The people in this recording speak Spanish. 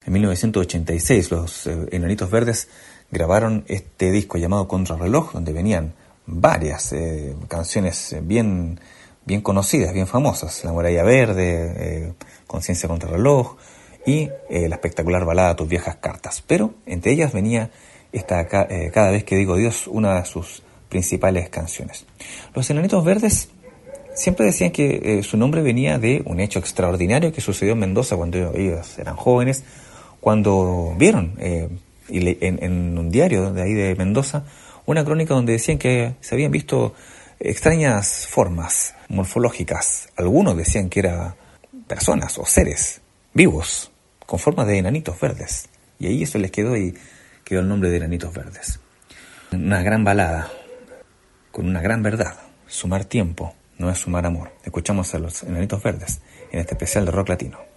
En 1986 los Enanitos Verdes grabaron este disco llamado Contrarreloj, donde venían varias canciones bien conocidas, bien famosas. La Muralla Verde, Conciencia Contrarreloj y la espectacular balada Tus Viejas Cartas. Pero entre ellas venía esta Cada vez que digo Dios, una de sus principales canciones. Los Enanitos Verdes siempre decían que su nombre venía de un hecho extraordinario que sucedió en Mendoza cuando ellos eran jóvenes, cuando vieron en un diario de ahí de Mendoza una crónica donde decían que se habían visto extrañas formas morfológicas. Algunos decían que eran personas o seres vivos con forma de enanitos verdes. Y ahí eso les quedó y quedó el nombre de Enanitos Verdes. Una gran balada con una gran verdad. Sumar tiempo no es sumar amor. Escuchamos a los Enanitos Verdes en este especial de Rock Latino.